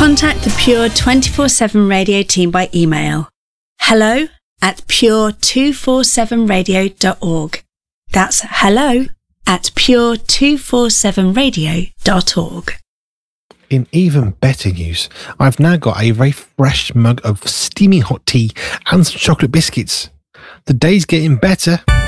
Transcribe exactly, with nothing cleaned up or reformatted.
Contact the Pure twenty-four seven Radio team by email. hello at pure two forty-seven radio dot org. That's hello at pure two forty-seven radio dot org. In even better news, I've now got a very fresh mug of steamy hot tea and some chocolate biscuits. The day's getting better.